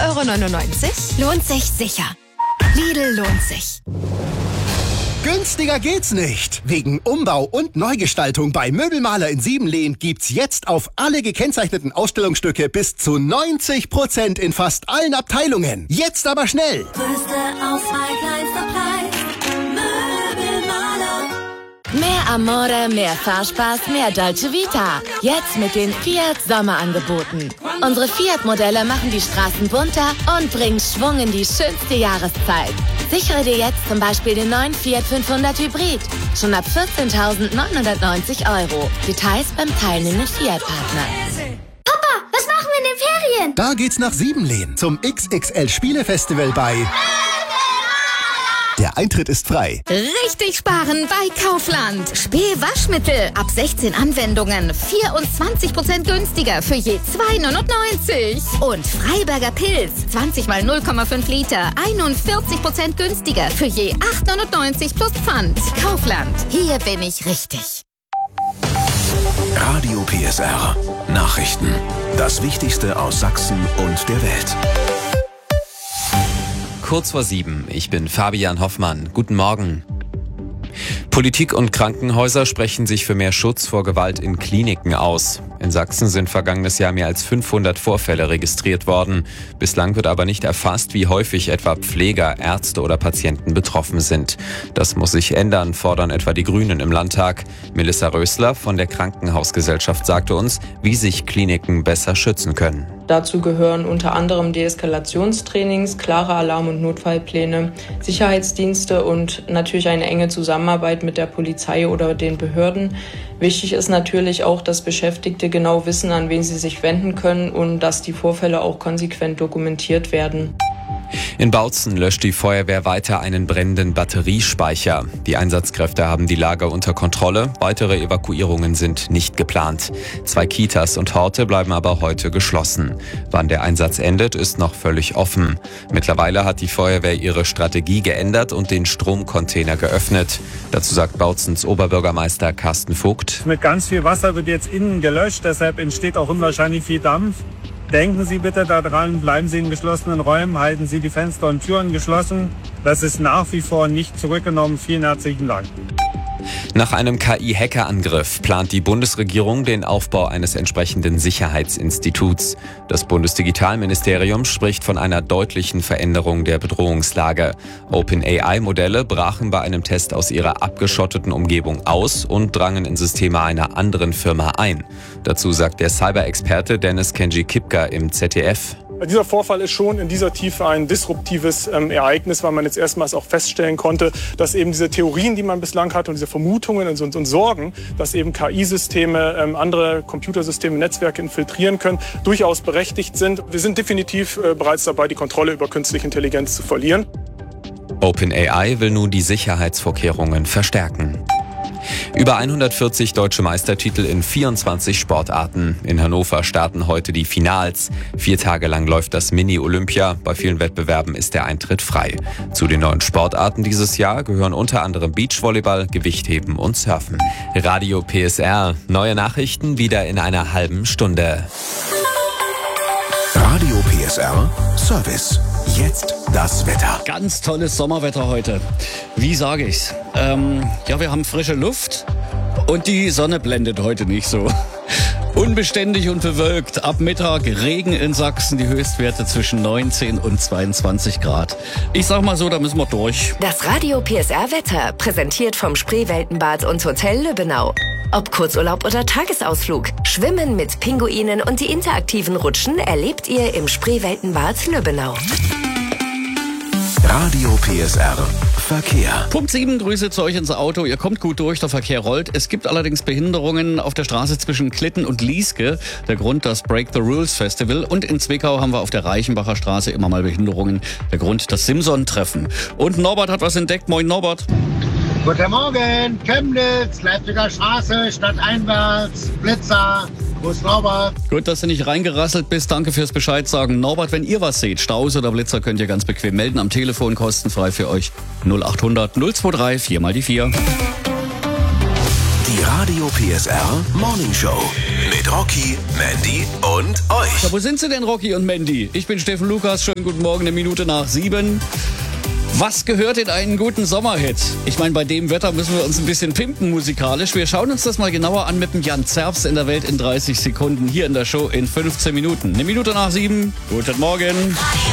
5,99 €? Lohnt sich sicher. Lidl lohnt sich. Günstiger geht's nicht. Wegen Umbau und Neugestaltung bei Möbelmaler in Siebenlehn gibt's jetzt auf alle gekennzeichneten Ausstellungsstücke bis zu 90% in fast allen Abteilungen. Jetzt aber schnell! Größte Auswahl, kleinster Preis. Möbelmaler. Mehr Amore, mehr Fahrspaß, mehr Dolce Vita. Jetzt mit den Fiat Sommerangeboten. Unsere Fiat-Modelle machen die Straßen bunter und bringen Schwung in die schönste Jahreszeit. Sichere dir jetzt zum Beispiel den neuen Fiat 500 Hybrid. Schon ab 14.990 €. Details beim teilnehmenden Fiat-Partner. Papa, was machen wir in den Ferien? Da geht's nach Siebenlehn zum XXL Spielefestival bei... Der Eintritt ist frei. Richtig sparen bei Kaufland. Spee-Waschmittel ab 16 Anwendungen. 24% günstiger für je 2,99 €. Und Freiberger Pilz. 20 mal 0,5 Liter. 41% günstiger für je 8,99 € plus Pfand. Kaufland. Hier bin ich richtig. Radio PSR. Nachrichten. Das Wichtigste aus Sachsen und der Welt. Kurz vor 7. Ich bin Fabian Hoffmann. Guten Morgen. Politik und Krankenhäuser sprechen sich für mehr Schutz vor Gewalt in Kliniken aus. In Sachsen sind vergangenes Jahr mehr als 500 Vorfälle registriert worden. Bislang wird aber nicht erfasst, wie häufig etwa Pfleger, Ärzte oder Patienten betroffen sind. Das muss sich ändern, fordern etwa die Grünen im Landtag. Melissa Rösler von der Krankenhausgesellschaft sagte uns, wie sich Kliniken besser schützen können. Dazu gehören unter anderem Deeskalationstrainings, klare Alarm- und Notfallpläne, Sicherheitsdienste und natürlich eine enge Zusammenarbeit mit der Polizei oder den Behörden. Wichtig ist natürlich auch, dass Beschäftigte genau wissen, an wen sie sich wenden können und dass die Vorfälle auch konsequent dokumentiert werden. In Bautzen löscht die Feuerwehr weiter einen brennenden Batteriespeicher. Die Einsatzkräfte haben die Lage unter Kontrolle. Weitere Evakuierungen sind nicht geplant. 2 Kitas und Horte bleiben aber heute geschlossen. Wann der Einsatz endet, ist noch völlig offen. Mittlerweile hat die Feuerwehr ihre Strategie geändert und den Stromcontainer geöffnet. Dazu sagt Bautzens Oberbürgermeister Carsten Vogt. Mit ganz viel Wasser wird jetzt innen gelöscht, deshalb entsteht auch unwahrscheinlich viel Dampf. Denken Sie bitte daran, bleiben Sie in geschlossenen Räumen, halten Sie die Fenster und Türen geschlossen. Das ist nach wie vor nicht zurückgenommen. Vielen herzlichen Dank. Nach einem KI-Hackerangriff plant die Bundesregierung den Aufbau eines entsprechenden Sicherheitsinstituts. Das Bundesdigitalministerium spricht von einer deutlichen Veränderung der Bedrohungslage. OpenAI-Modelle brachen bei einem Test aus ihrer abgeschotteten Umgebung aus und drangen in Systeme einer anderen Firma ein. Dazu sagt der Cyber-Experte Dennis Kenji-Kipka im ZDF. Dieser Vorfall ist schon in dieser Tiefe ein disruptives Ereignis, weil man jetzt erstmals auch feststellen konnte, dass eben diese Theorien, die man bislang hatte und diese Vermutungen und Sorgen, dass eben KI-Systeme andere Computersysteme, Netzwerke infiltrieren können, durchaus berechtigt sind. Wir sind definitiv bereits dabei, die Kontrolle über künstliche Intelligenz zu verlieren. OpenAI will nun die Sicherheitsvorkehrungen verstärken. Über 140 deutsche Meistertitel in 24 Sportarten. In Hannover starten heute die Finals. 4 Tage lang läuft das Mini-Olympia. Bei vielen Wettbewerben ist der Eintritt frei. Zu den neuen Sportarten dieses Jahr gehören unter anderem Beachvolleyball, Gewichtheben und Surfen. Radio PSR. Neue Nachrichten wieder in einer halben Stunde. Radio PSR Service. Jetzt das Wetter. Ganz tolles Sommerwetter heute. Wie sage ich's? Wir haben frische Luft und die Sonne blendet heute nicht so. Unbeständig und bewölkt. Ab Mittag Regen in Sachsen, die Höchstwerte zwischen 19 und 22 Grad. Ich sag mal so, da müssen wir durch. Das Radio PSR Wetter, präsentiert vom Spreeweltenbad und Hotel Lübbenau. Ob Kurzurlaub oder Tagesausflug, Schwimmen mit Pinguinen und die interaktiven Rutschen erlebt ihr im Spreeweltenbad Lübbenau. Radio PSR Verkehr. Punkt 7, Grüße zu euch ins Auto. Ihr kommt gut durch, der Verkehr rollt. Es gibt allerdings Behinderungen auf der Straße zwischen Klitten und Lieske. Der Grund, das Break the Rules Festival. Und in Zwickau haben wir auf der Reichenbacher Straße immer mal Behinderungen. Der Grund, das Simson-Treffen. Und Norbert hat was entdeckt. Moin Norbert. Guten Morgen, Chemnitz, Leipziger Straße, stadteinwärts, Blitzer. Wo ist Norbert? Gut, dass du nicht reingerasselt bist. Danke fürs Bescheid sagen. Norbert, wenn ihr was seht, Staus oder Blitzer, könnt ihr ganz bequem melden. Am Telefon kostenfrei für euch 0800 023 4 mal die 4. Die Radio PSR Morning Show mit Rocky, Mandy und euch. Ja, wo sind sie denn, Rocky und Mandy? Ich bin Steffen Lukas, schönen guten Morgen, 7:01. Was gehört in einen guten Sommerhit? Ich meine, bei dem Wetter müssen wir uns ein bisschen pimpen musikalisch. Wir schauen uns das mal genauer an mit dem Jan Zerfs in der Welt in 30 Sekunden hier in der Show in 15 Minuten. 7:01. Guten Morgen.